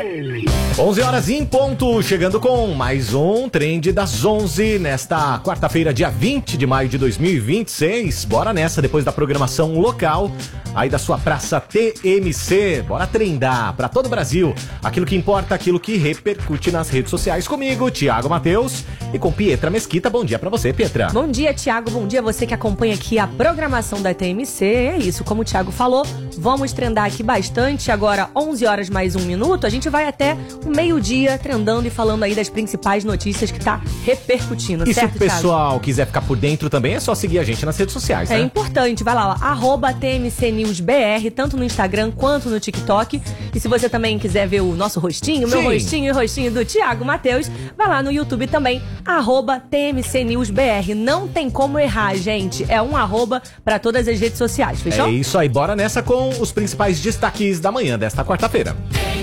11 horas em ponto, chegando com mais um Trend das 11 nesta quarta-feira, dia 20 de maio de 2026. Bora nessa, depois da programação local aí da sua praça TMC. Bora trendar pra todo o Brasil aquilo que importa, aquilo que repercute nas redes sociais. Comigo, Thiago Matheus, e com Pietra Mesquita. Bom dia pra você, Pietra. Bom dia, Thiago. Bom dia você que acompanha aqui a programação da TMC. É isso, como o Thiago falou, vamos trendar aqui bastante. Agora, 11 horas mais 1 minuto, a gente vai até o meio-dia trendando e falando aí das principais notícias que tá repercutindo, e certo, se o pessoal Thiago? quiser ficar por dentro também, é só seguir a gente nas redes sociais, né? É importante, vai lá, ó, @TMCNewsBR, tanto no Instagram quanto no TikTok. E se você também quiser ver o nosso rostinho, meu rostinho e o rostinho do Thiago Matheus, vai lá no YouTube também, @TMCNewsBR. Não tem como errar, gente. É um arroba pra todas as redes sociais, fechou? É isso aí, bora nessa com os principais destaques da manhã desta quarta-feira.